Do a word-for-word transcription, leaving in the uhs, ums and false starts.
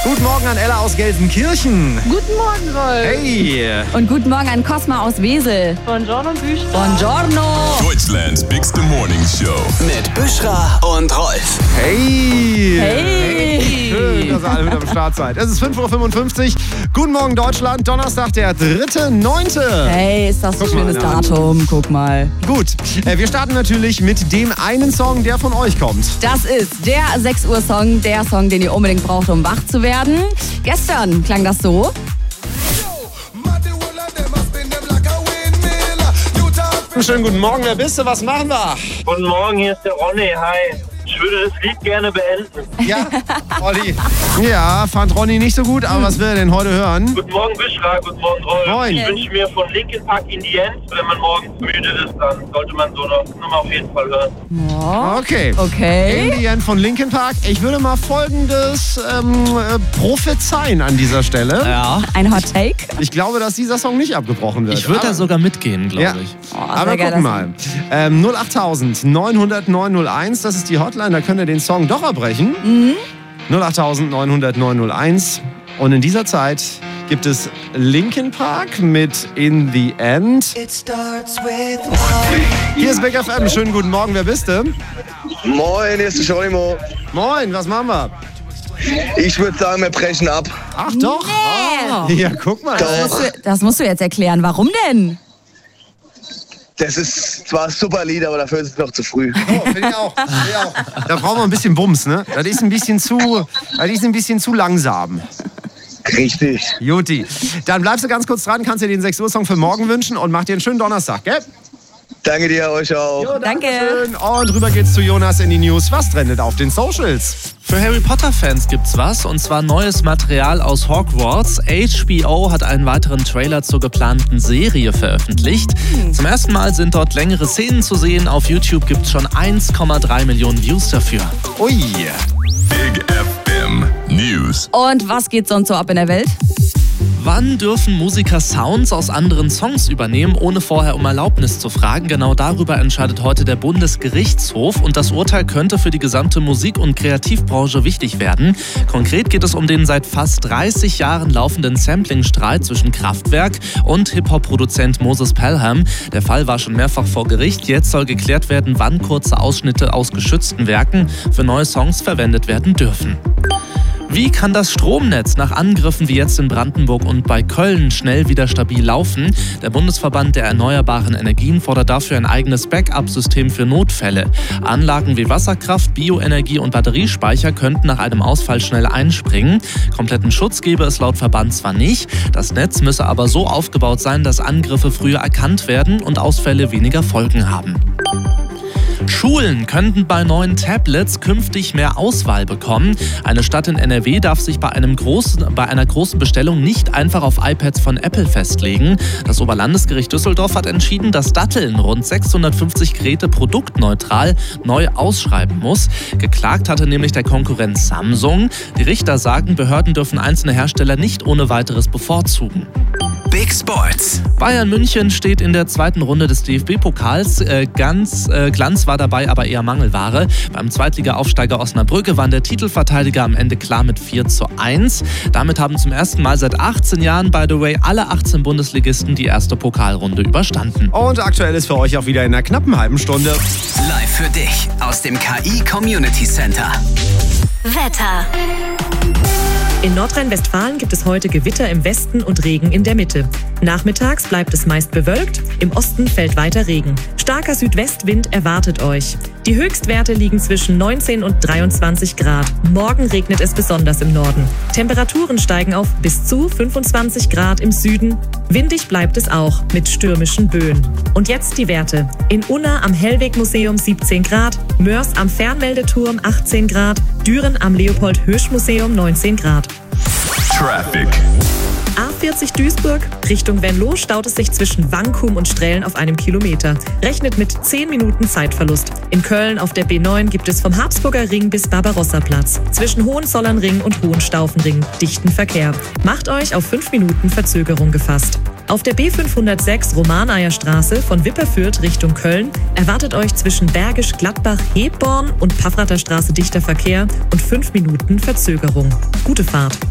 Guten Morgen an Ella aus Gelsenkirchen. Guten Morgen, Rolf. Hey. Und guten Morgen an Cosma aus Wesel. Buongiorno, Büchner. Buongiorno. Deutschlands Bigste Morning Show. Mit Büschra und Rolf. Hey. Hey. Schön, dass ihr alle mit am Start seid. Es ist fünf Uhr fünfundfünfzig. Guten Morgen, Deutschland. Donnerstag, der dritte neunte Hey, ist das ein Guck mal schönes einer an. Datum. Guck mal. Gut, äh, wir starten natürlich mit dem einen Song, der von euch kommt. Das ist der sechs Uhr Song, der Song, den ihr unbedingt braucht, um wach zu werden. Gestern klang das so. Schönen guten Morgen, wer bist du? Was machen wir? Guten Morgen, hier ist der Ronny. Hi. Ich würde das Lied gerne beenden. Ja, Olli. Ja, fand Ronny nicht so gut, aber was will er denn heute hören? Guten Morgen, Büschra. Guten Morgen, Rolf. Moin. Ich wünsche mir von Linkin Park In The End, wenn man morgens müde ist, dann sollte man so eine Nummer auf jeden Fall hören. Oh, Okay. okay. In The End von Linkin Park. Ich würde mal Folgendes ähm, äh, prophezeien an dieser Stelle. Ja, Ein Hot Take. Ich glaube, dass dieser Song nicht abgebrochen wird. ich würde da Aber- sogar mitgehen, glaube Ja. ich. Oh, Aber sehr geil, gucken das- mal. Ähm, null acht neun null null neun null eins, das ist die Hotline, da könnt ihr den Song doch erbrechen. Mhm. null acht neun null null neun null eins. Und in dieser Zeit gibt es Linkin Park mit In The End. Hier ist Big F M. Schönen guten Morgen, wer bist du? Moin, hier ist der Scholimo. Moin, was machen wir? Ich würde sagen, wir brechen ab. Ach doch. Nee. Ja, guck mal. Das musst, du, das musst du jetzt erklären. Warum denn? Das ist zwar ein super Lied, aber dafür ist es noch zu früh. Oh, finde ich auch. Find ich auch. Da brauchen wir ein bisschen Bums, ne? Das ist ein bisschen zu, das ist ein bisschen zu langsam. Richtig. Juti. Dann bleibst du ganz kurz dran, kannst dir den sechs Uhr Song für morgen wünschen und mach dir einen schönen Donnerstag, gell? Danke dir, euch auch. Jo, Danke. Dankeschön. Und rüber geht's zu Jonas in die News. Was trendet auf den Socials? Für Harry Potter-Fans gibt's was, und zwar neues Material aus Hogwarts. H B O hat einen weiteren Trailer zur geplanten Serie veröffentlicht. Zum ersten Mal sind dort längere Szenen zu sehen. Auf YouTube gibt's schon eins Komma drei Millionen Views dafür. Ui. Big F M News. Und was geht sonst so ab in der Welt? Wann dürfen Musiker Sounds aus anderen Songs übernehmen, ohne vorher um Erlaubnis zu fragen? Genau darüber entscheidet heute der Bundesgerichtshof, und das Urteil könnte für die gesamte Musik- und Kreativbranche wichtig werden. Konkret geht es um den seit fast dreißig Jahren laufenden Sampling-Streit zwischen Kraftwerk und Hip-Hop-Produzent Moses Pelham. Der Fall war schon mehrfach vor Gericht. Jetzt soll geklärt werden, wann kurze Ausschnitte aus geschützten Werken für neue Songs verwendet werden dürfen. Wie kann das Stromnetz nach Angriffen wie jetzt in Brandenburg und bei Köln schnell wieder stabil laufen? Der Bundesverband der erneuerbaren Energien fordert dafür ein eigenes Backup-System für Notfälle. Anlagen wie Wasserkraft, Bioenergie und Batteriespeicher könnten nach einem Ausfall schnell einspringen. Kompletten Schutz gebe es laut Verband zwar nicht, das Netz müsse aber so aufgebaut sein, dass Angriffe früher erkannt werden und Ausfälle weniger Folgen haben. Schulen könnten bei neuen Tablets künftig mehr Auswahl bekommen. Eine Stadt in N R W darf sich bei, einem großen, bei einer großen Bestellung nicht einfach auf iPads von Apple festlegen. Das Oberlandesgericht Düsseldorf hat entschieden, dass Datteln rund sechshundertfünfzig Geräte produktneutral neu ausschreiben muss. Geklagt hatte nämlich der Konkurrent Samsung. Die Richter sagen, Behörden dürfen einzelne Hersteller nicht ohne weiteres bevorzugen. Big Sports. Bayern München steht in der zweiten Runde des D F B-Pokals. Äh, ganz äh, Glanz war dabei aber eher Mangelware. Beim Zweitliga-Aufsteiger Osnabrück gewann der Titelverteidiger am Ende klar mit vier zu eins. Damit haben zum ersten Mal seit achtzehn Jahren, by the way, alle achtzehn Bundesligisten die erste Pokalrunde überstanden. Und aktuell ist für euch auch wieder in einer knappen halben Stunde. Live für dich aus dem K I Community Center. Wetter. In Nordrhein-Westfalen gibt es heute Gewitter im Westen und Regen in der Mitte. Nachmittags bleibt es meist bewölkt, im Osten fällt weiter Regen. Starker Südwestwind erwartet euch. Die Höchstwerte liegen zwischen neunzehn und dreiundzwanzig Grad. Morgen regnet es besonders im Norden. Temperaturen steigen auf bis zu fünfundzwanzig Grad im Süden. Windig bleibt es auch mit stürmischen Böen. Und jetzt die Werte. In Unna am Hellweg-Museum siebzehn Grad, Mörs am Fernmeldeturm achtzehn Grad, Düren am Leopold-Hirsch-Museum neunzehn Grad. Traffic. A vierzig Duisburg, Richtung Venlo staut es sich zwischen Wankum und Strellen auf einem Kilometer. Rechnet mit zehn Minuten Zeitverlust. In Köln auf der B neun gibt es vom Habsburger Ring bis Barbarossa-Platz. Zwischen Hohenzollernring und Hohenstaufenring dichten Verkehr. Macht euch auf fünf Minuten Verzögerung gefasst. Auf der B fünfhundertsechs Romaneierstraße von Wipperfürth Richtung Köln erwartet euch zwischen Bergisch Gladbach, Hebborn und Paffrather Straße dichter Verkehr und fünf Minuten Verzögerung. Gute Fahrt!